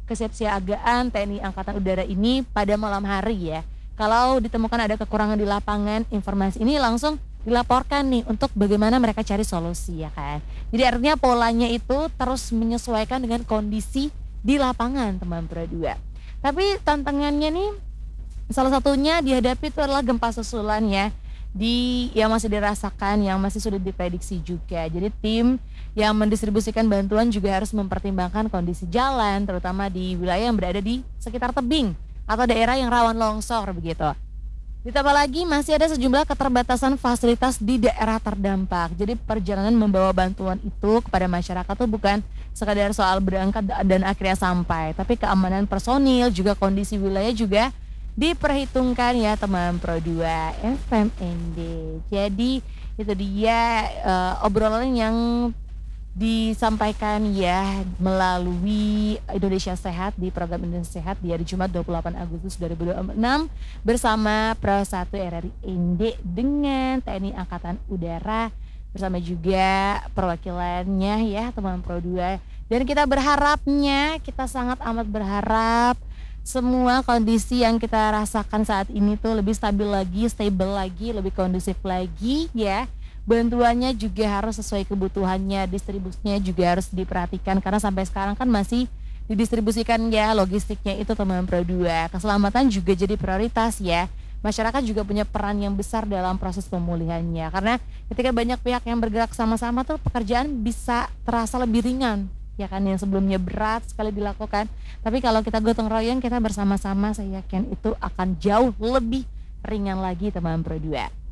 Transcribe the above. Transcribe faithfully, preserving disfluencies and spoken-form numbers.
kesiapsiagaan T N I Angkatan Udara ini pada malam hari ya. Kalau ditemukan ada kekurangan di lapangan, informasi ini langsung dilaporkan nih untuk bagaimana mereka cari solusi ya kan. Jadi artinya polanya itu terus menyesuaikan dengan kondisi di lapangan teman Pro dua. Tapi tantangannya nih salah satunya dihadapi itu adalah gempa susulan ya di yang masih dirasakan, yang masih sulit diprediksi juga. Jadi tim yang mendistribusikan bantuan juga harus mempertimbangkan kondisi jalan terutama di wilayah yang berada di sekitar tebing atau daerah yang rawan longsor begitu. Ditambah lagi masih ada sejumlah keterbatasan fasilitas di daerah terdampak. Jadi perjalanan membawa bantuan itu kepada masyarakat tuh bukan sekadar soal berangkat dan akhirnya sampai, tapi keamanan personil juga kondisi wilayah juga diperhitungkan ya teman Pro dua F M N D. Jadi itu dia uh, obrolan yang disampaikan ya melalui Indonesia Sehat di program Indonesia Sehat di hari Jumat dua puluh delapan Agustus dua ribu dua puluh enam bersama Pro satu R R I N D dengan T N I Angkatan Udara bersama juga perwakilannya ya teman Pro dua. Dan kita berharapnya, kita sangat amat berharap semua kondisi yang kita rasakan saat ini tuh lebih stabil lagi, stable lagi, lebih kondusif lagi ya. Bantuannya juga harus sesuai kebutuhannya, distribusinya juga harus diperhatikan karena sampai sekarang kan masih didistribusikan ya logistiknya itu teman Pro dua. Keselamatan juga jadi prioritas ya. Masyarakat juga punya peran yang besar dalam proses pemulihannya karena ketika banyak pihak yang bergerak sama-sama tuh pekerjaan bisa terasa lebih ringan ya kan, yang sebelumnya berat sekali dilakukan. Tapi kalau kita gotong royong, kita bersama-sama, saya yakin itu akan jauh lebih ringan lagi teman Pro dua.